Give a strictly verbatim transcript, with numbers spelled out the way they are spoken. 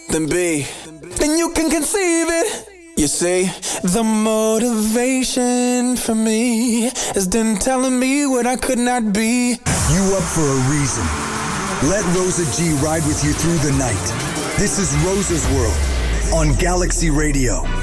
then B, then you can conceive it. You see, the motivation for me is then telling me what I could not be. You up for a reason. Let Rosa G ride with you through the night. This is Rosa's World on Galaxy Radio.